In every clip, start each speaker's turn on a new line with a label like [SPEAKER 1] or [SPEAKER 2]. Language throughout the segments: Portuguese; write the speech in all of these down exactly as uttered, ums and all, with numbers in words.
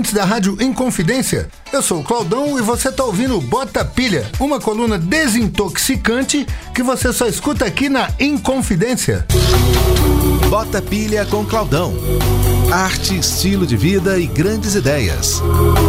[SPEAKER 1] Da Rádio Inconfidência, eu sou o Claudão e você tá ouvindo Bota Pilha, uma coluna desintoxicante que você só escuta aqui na Inconfidência.
[SPEAKER 2] Bota Pilha com Claudão. Arte, estilo de vida e grandes ideias.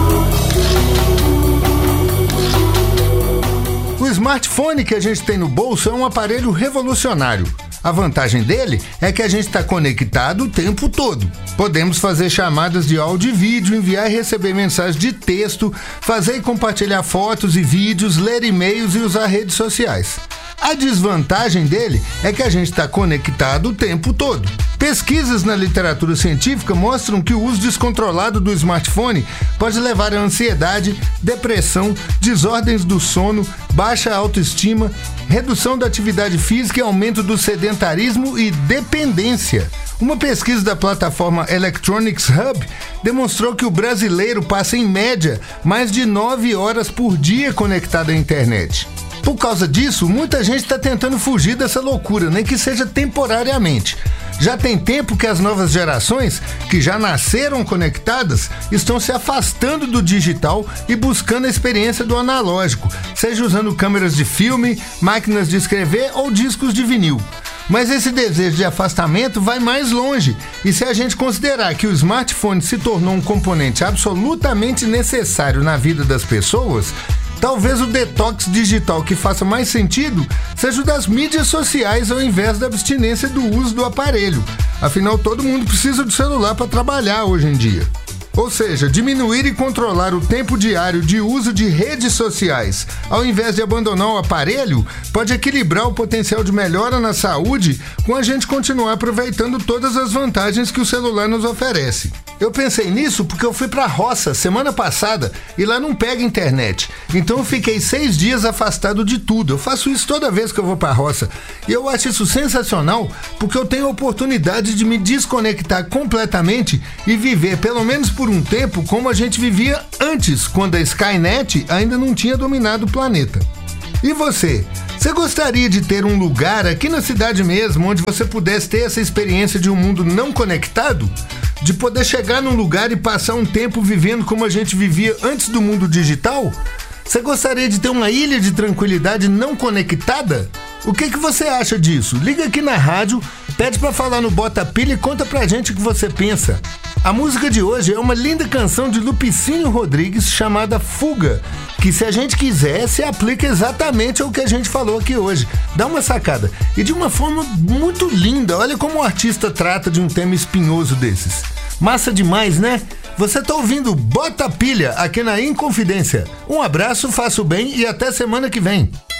[SPEAKER 1] O smartphone que a gente tem no bolso é um aparelho revolucionário. A vantagem dele é que a gente está conectado o tempo todo. Podemos fazer chamadas de áudio e vídeo, enviar e receber mensagens de texto, fazer e compartilhar fotos e vídeos, ler e-mails e usar redes sociais. A desvantagem dele é que a gente está conectado o tempo todo. Pesquisas na literatura científica mostram que o uso descontrolado do smartphone pode levar a ansiedade, depressão, desordens do sono, baixa autoestima, redução da atividade física e aumento do sedentarismo e dependência. Uma pesquisa da plataforma Electronics Hub demonstrou que o brasileiro passa, em média, mais de nove horas por dia conectado à internet. Por causa disso, muita gente está tentando fugir dessa loucura, nem que seja temporariamente. Já tem tempo que as novas gerações, que já nasceram conectadas, estão se afastando do digital e buscando a experiência do analógico, seja usando câmeras de filme, máquinas de escrever ou discos de vinil. Mas esse desejo de afastamento vai mais longe, e se a gente considerar que o smartphone se tornou um componente absolutamente necessário na vida das pessoas, talvez o detox digital que faça mais sentido seja o das mídias sociais ao invés da abstinência do uso do aparelho. Afinal, todo mundo precisa do celular para trabalhar hoje em dia. Ou seja, diminuir e controlar o tempo diário de uso de redes sociais, ao invés de abandonar o aparelho, pode equilibrar o potencial de melhora na saúde com a gente continuar aproveitando todas as vantagens que o celular nos oferece. Eu pensei nisso porque eu fui pra roça semana passada e lá não pega internet. Então eu fiquei seis dias afastado de tudo. Eu faço isso toda vez que eu vou pra roça. E eu acho isso sensacional porque eu tenho a oportunidade de me desconectar completamente e viver, pelo menos por um tempo, como a gente vivia antes, quando a Skynet ainda não tinha dominado o planeta. E você? Você gostaria de ter um lugar aqui na cidade mesmo, onde você pudesse ter essa experiência de um mundo não conectado? De poder chegar num lugar e passar um tempo vivendo como a gente vivia antes do mundo digital? Você gostaria de ter uma ilha de tranquilidade não conectada? O que que você acha disso? Liga aqui na rádio, pede pra falar no Bota Pilha e conta pra gente o que você pensa. A música de hoje é uma linda canção de Lupicínio Rodrigues chamada Fuga, que, se a gente quiser, se aplica exatamente ao que a gente falou aqui hoje. Dá uma sacada. E de uma forma muito linda. Olha como o artista trata de um tema espinhoso desses. Massa demais, né? Você tá ouvindo Bota Pilha aqui na Inconfidência. Um abraço, faça o bem e até semana que vem.